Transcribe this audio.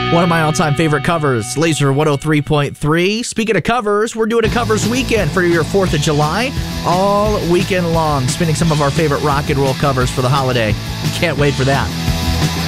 One of my all-time favorite covers, Laser 103.3. Speaking of covers, we're doing a covers weekend for your 4th of July, all weekend long, spinning some of our favorite rock and roll covers for the holiday. Can't wait for that.